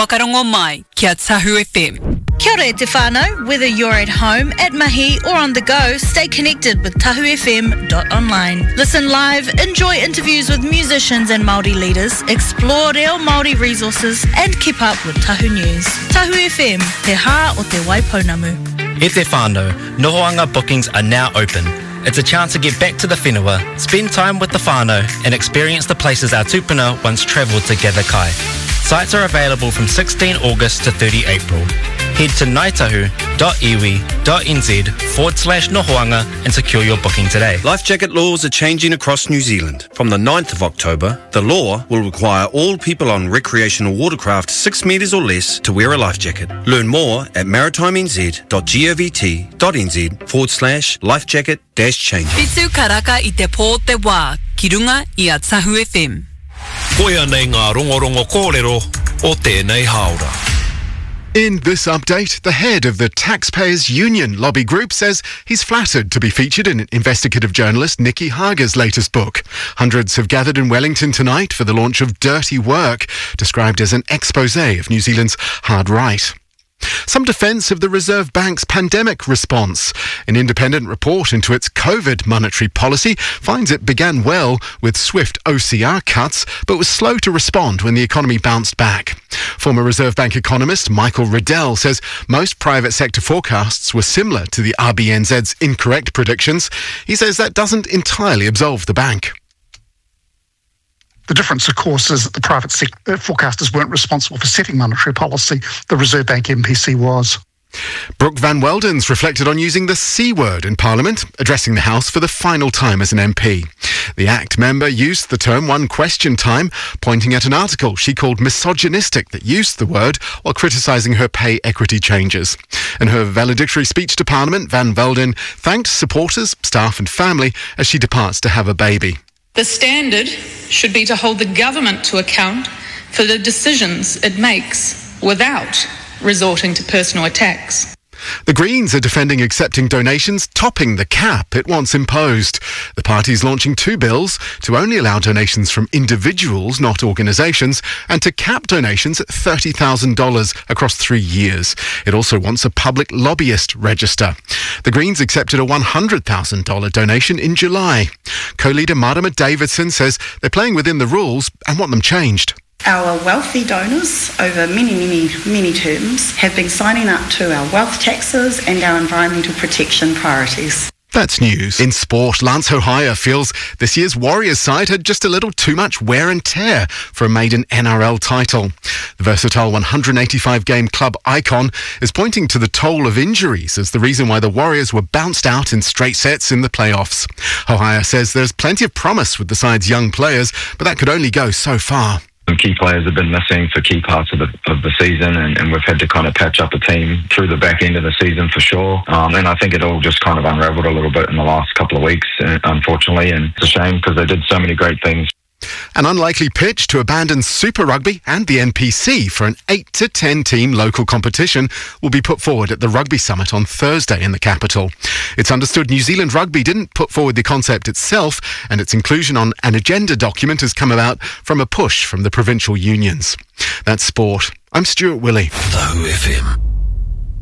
Whakarongo mai, kia Tahu FM. Kia ora e te whānau. Whether you're at home, at mahi or on the go, stay connected with tahufm.online. Listen live, enjoy interviews with musicians and Māori leaders, explore reo Māori resources and keep up with Tahu News. Tahu FM, te hā o te Waipounamu. E te whānau, Nohoanga bookings are now open. It's a chance to get back to the whenua, spend time with the whānau and experience the places our tupuna once travelled to gather kai. Sites are available from 16 August to 30 April. Head to ngaitahu.iwi.nz/Nohoanga and secure your booking today. Life jacket laws are changing across New Zealand. From the 9th of October, the law will require all people on recreational watercraft 6 metres or less to wear a life jacket. Learn more at maritimenz.govt.nz/lifejacket-change. Pitu karaka I te pō te wā, ki runga I a Tahu FM. Koia nei ngā rongorongo kōrero o tēnei haora. In this update, the head of the Taxpayers Union lobby group says he's flattered to be featured in investigative journalist Nikki Hager's latest book. Hundreds have gathered in Wellington tonight for the launch of Dirty Work, described as an exposé of New Zealand's hard right. Some defence of the Reserve Bank's pandemic response. An independent report into its COVID monetary policy finds it began well with swift OCR cuts, but was slow to respond when the economy bounced back. Former Reserve Bank economist Michael Riddell says most private sector forecasts were similar to the RBNZ's incorrect predictions. He says that doesn't entirely absolve the bank. The difference, of course, is that the private sector forecasters weren't responsible for setting monetary policy. The Reserve Bank MPC was. Brooke Van Welden's reflected on using the C word in Parliament, addressing the House for the final time as an MP. The ACT member used the term one question time, pointing at an article she called misogynistic that used the word while criticising her pay equity changes. In her valedictory speech to Parliament, Van Welden thanked supporters, staff and family as she departs to have a baby. The standard should be to hold the government to account for the decisions it makes without resorting to personal attacks. The Greens are defending accepting donations topping the cap it once imposed. The party's launching 2 bills to only allow donations from individuals, not organisations, and to cap donations at $30,000 across 3 years. It also wants a public lobbyist register. The Greens accepted a $100,000 donation in July. Co-leader Marama Davidson says they're playing within the rules and want them changed. Our wealthy donors over many terms have been signing up to our wealth taxes and our environmental protection priorities. That's news. In sport, Lance Hohaia feels this year's Warriors side had just a little too much wear and tear for a maiden NRL title. The versatile 185-game club icon is pointing to the toll of injuries as the reason why the Warriors were bounced out in straight sets in the playoffs. Hohaia says there's plenty of promise with the side's young players, but that could only go so far. Some key players have been missing for key parts of the season, and we've had to kind of patch up a team through the back end of the season for sure. And I think it all just kind of unravelled a little bit in the last couple of weeks, unfortunately, and it's a shame because they did so many great things. An unlikely pitch to abandon Super Rugby and the NPC for an 8 to 10 team local competition will be put forward at the Rugby Summit on Thursday in the capital. It's understood New Zealand Rugby didn't put forward the concept itself, and its inclusion on an agenda document has come about from a push from the provincial unions. That's sport. I'm Stuart Willey. Tahu FM.